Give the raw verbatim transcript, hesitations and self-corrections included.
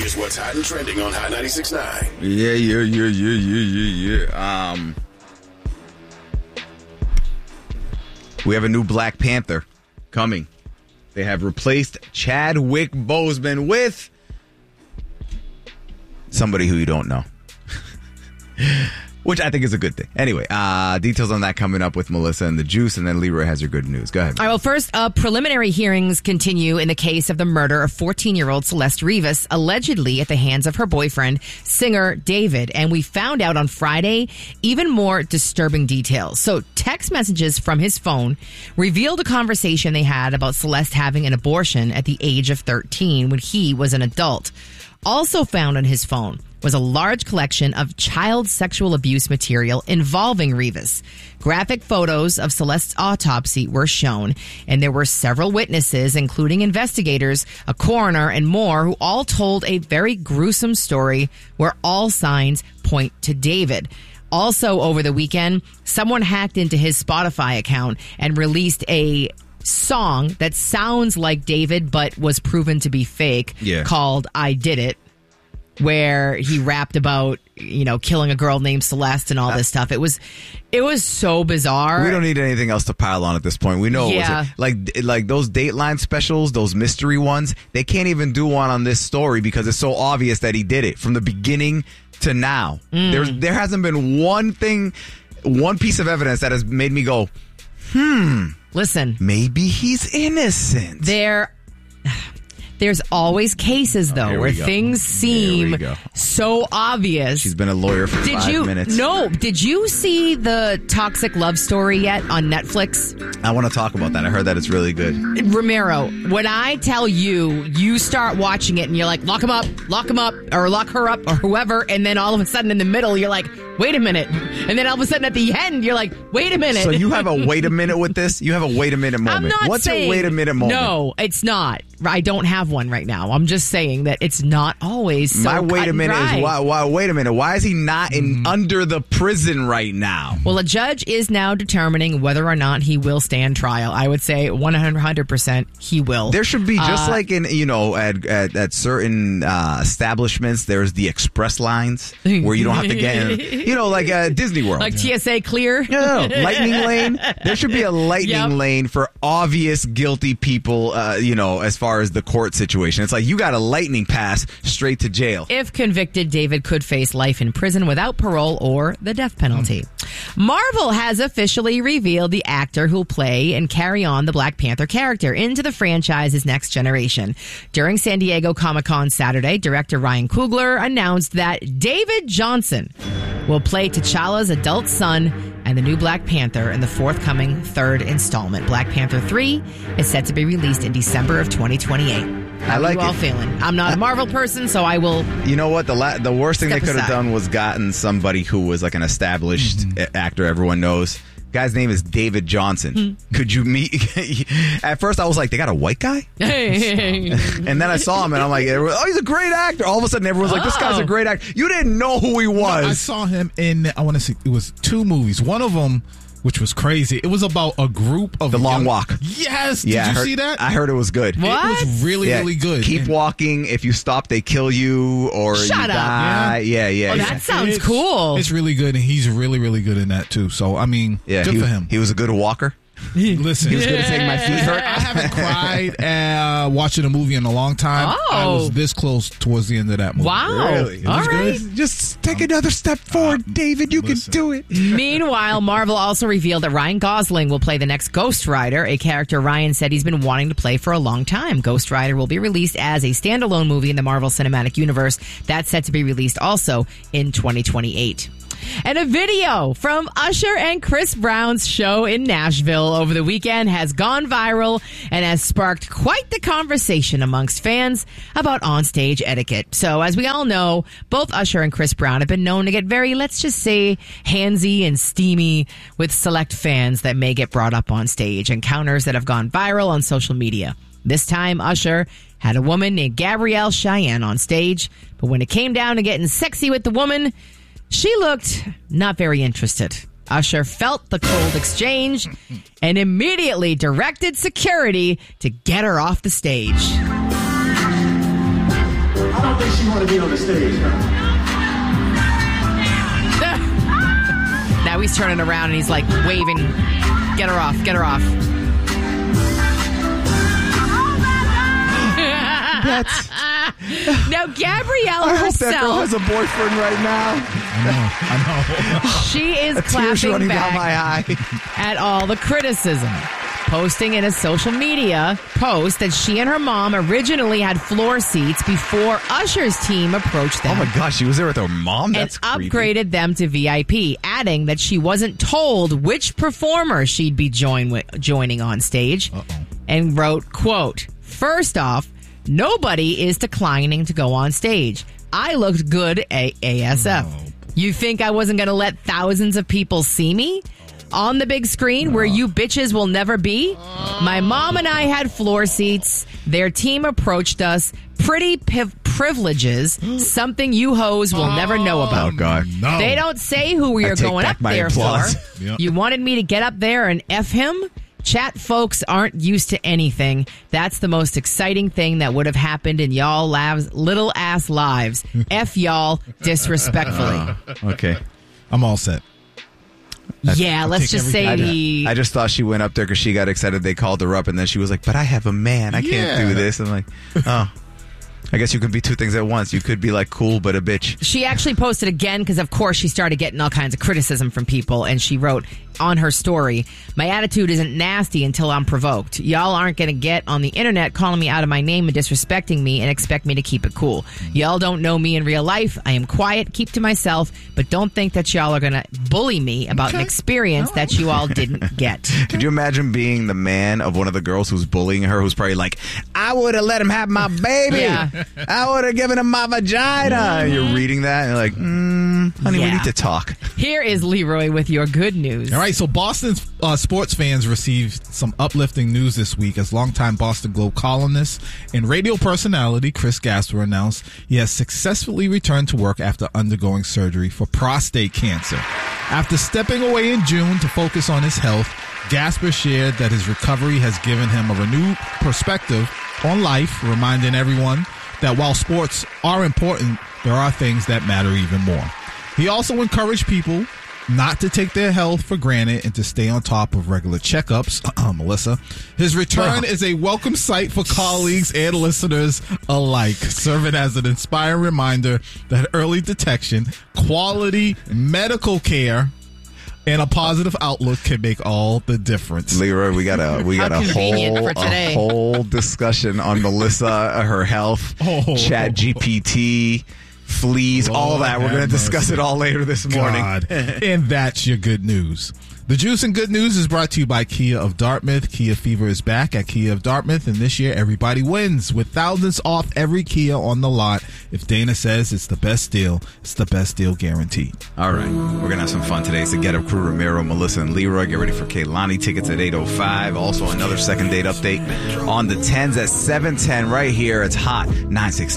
Here's what's hot and trending on Hot ninety-six point nine. Yeah, yeah, yeah, yeah, yeah, yeah, yeah. Um, we have a new Black Panther coming. They have replaced Chadwick Boseman with somebody who you don't know. Which I think is a good thing. Anyway, uh, details on that coming up with Melissa and the Juice, and then Leroy has your good news. Go ahead. All right, well, first, uh, preliminary hearings continue in the case of the murder of fourteen-year-old Celeste Rivas, allegedly at the hands of her boyfriend, singer David. And we found out on Friday even more disturbing details. So text messages from his phone revealed a conversation they had about Celeste having an abortion at the age of thirteen when he was an adult. Also found on his phone was a large collection of child sexual abuse material involving Rivas. Graphic photos of Celeste's autopsy were shown, and there were several witnesses, including investigators, a coroner, and more, who all told a very gruesome story where all signs point to David. Also, over the weekend, someone hacked into his Spotify account and released a song that sounds like David but was proven to be fake, yeah. called I Did It, where he rapped about, you know, killing a girl named Celeste and all this stuff. It was it was so bizarre. We don't need anything else to pile on at this point. We know yeah. it was like like those Dateline specials, those mystery ones, they can't even do one on this story because it's so obvious that he did it from the beginning to now. Mm. There's there hasn't been one thing, one piece of evidence that has made me go, hmm. Listen. Maybe he's innocent. There There's always cases, though, oh, where go. things seem so obvious. She's been a lawyer for did five you, minutes. No. Did you see the Toxic Love Story yet on Netflix? I want to talk about that. I heard that it's really good. Romero, when I tell you, you start watching it and you're like, lock him up, lock him up, or lock her up, or whoever, and then all of a sudden in the middle, you're like, wait a minute. And then all of a sudden at the end, you're like, wait a minute. So you have a wait a minute with this? You have a wait a minute moment. I'm not What's saying, your wait a minute moment? No, it's not. I don't have one right now. I'm just saying that it's not always so My wait cut a minute and dry. is why, why wait a minute. Why is he not in mm. under the prison right now? Well, a judge is now determining whether or not he will stand trial. I would say one hundred percent he will. There should be, just uh, like in, you know, at at, at certain uh, establishments, there's the express lines where you don't have to get in, you know, like uh, Disney World. Like T S A clear? No, no, no. Lightning lane. There should be a lightning yep. lane for obvious guilty people, uh, you know, as far as the court situation. It's like you got a lightning pass straight to jail. If convicted, David could face life in prison without parole or the death penalty. Mm. Marvel has officially revealed the actor who'll play and carry on the Black Panther character into the franchise's next generation. During San Diego Comic-Con Saturday, director Ryan Coogler announced that David Johnson will play T'Challa's adult son and the new Black Panther in the forthcoming third installment. Black Panther three is set to be released in December of twenty twenty-eight. How I like are you all it. feeling? I'm not a Marvel person, so I will. You know what? The la- the worst thing they could have aside. done was gotten somebody who was like an established mm-hmm. actor everyone knows. Guy's name is David Johnson. Hmm. Could you meet? At first, I was like, they got a white guy? And then I saw him, and I'm like, oh, he's a great actor. All of a sudden, everyone's like, this guy's a great actor. You didn't know who he was. No, I saw him in, I want to see, it was two movies. One of them, which was crazy. It was about a group of The Long young, Walk. Yes. Yeah, Did you I heard, see that? I heard it was good. What? It was really, yeah, really good. Keep and, walking. If you stop, they kill you, or Shut you up. die. Yeah, yeah. yeah, Oh, yeah. that sounds it's, cool. It's really good, and he's really, really good in that, too. So, I mean, yeah, good he, for him. He was a good walker. Listen, he was going to take my feet hurt. I haven't cried uh, watching a movie in a long time. Oh. I was this close towards the end of that movie. Wow. Really? All right. Good. Just take another step forward, uh, David. You listen. can do it. Meanwhile, Marvel also revealed that Ryan Gosling will play the next Ghost Rider, a character Ryan said he's been wanting to play for a long time. Ghost Rider will be released as a standalone movie in the Marvel Cinematic Universe. That's set to be released also in twenty twenty-eight. And a video from Usher and Chris Brown's show in Nashville over the weekend has gone viral and has sparked quite the conversation amongst fans about onstage etiquette. So, as we all know, both Usher and Chris Brown have been known to get very, let's just say, handsy and steamy with select fans that may get brought up on stage, encounters that have gone viral on social media. This time, Usher had a woman named Gabrielle Cheyenne on stage, but when it came down to getting sexy with the woman, she looked not very interested. Usher felt the cold exchange and immediately directed security to get her off the stage. I don't think she want to be on the stage, huh? Now he's turning around and he's like waving. Get her off, get her off. That's, now, Gabrielle I hope herself. that girl has a boyfriend right now. I know, I know. She is A tear's clapping running back down my eye. at all the criticism, posting in a social media post that she and her mom originally had floor seats before Usher's team approached them. Oh my gosh, she was there with her mom? And That's creepy. upgraded them to V I P, adding that she wasn't told which performer she'd be join with, joining on stage. Uh-oh. And wrote, quote, "First off, nobody is declining to go on stage. I looked good A S F. Oh. You think I wasn't going to let thousands of people see me on the big screen where you bitches will never be? My mom and I had floor seats. Their team approached us. Pretty piv- privileges, something you hoes will never know about." Oh, God. No. They don't say who we I are take going back up my there applause. for. Yep. You wanted me to get up there and F him? Chat folks aren't used to anything. That's the most exciting thing that would have happened in y'all lives, little ass lives. F y'all disrespectfully. Okay. I'm all set. Yeah, let's take just say everything. the... I just thought she went up there because she got excited. They called her up, and then she was like, "But I have a man. I can't Yeah. do this." I'm like, oh. I guess you can be two things at once. You could be like cool, but a bitch. She actually posted again because, of course, she started getting all kinds of criticism from people. And she wrote on her story, "My attitude isn't nasty until I'm provoked. Y'all aren't going to get on the internet calling me out of my name and disrespecting me and expect me to keep it cool. Y'all don't know me in real life. I am quiet, keep to myself, but don't think that y'all are going to bully me about an Okay. experience that you all didn't get." Could you imagine being the man of one of the girls who's bullying her, who's probably like, "I would have let him have my baby. Yeah. I would have given him my vagina." And you're reading that, and you're like, mm, honey, we Yeah. need to talk. Here is Leroy with your good news. All right, so Boston's uh, sports fans received some uplifting news this week as longtime Boston Globe columnist and radio personality Chris Gasper announced he has successfully returned to work after undergoing surgery for prostate cancer. After stepping away in June to focus on his health, Gasper shared that his recovery has given him a renewed perspective on life, reminding everyone that while sports are important, there are things that matter even more. He also encouraged people not to take their health for granted and to stay on top of regular checkups. Uh, Melissa. His return is a welcome sight for colleagues and listeners alike, serving as an inspiring reminder that early detection, quality medical care, and a positive outlook can make all the difference. Leroy, we got a we How got a convenient whole for today. a whole discussion on Melissa, her health, Oh. Chat G P T, fleas, all Lord that. We're going have to discuss mercy. it all later this morning. God. And that's your good news. The Juice and Good News is brought to you by Kia of Dartmouth. Kia Fever is back at Kia of Dartmouth, and this year everybody wins with thousands off every Kia on the lot. If Dana says it's the best deal, it's the best deal guaranteed. All right, we're going to have some fun today. It's the Get Up Crew, Ramiro, Melissa, and Leroy. Get ready for Kehlani tickets at eight oh five. Also, another second date update on the tens at seven ten right here. It's hot, nine six nine.